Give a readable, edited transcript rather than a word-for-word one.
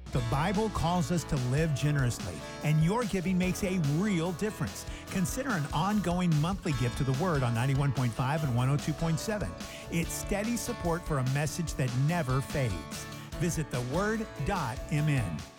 The Bible calls us to live generously, and your giving makes a real difference. Consider an ongoing monthly gift to the Word on 91.5 and 102.7. It's steady support for a message that never fades. Visit theword.mn.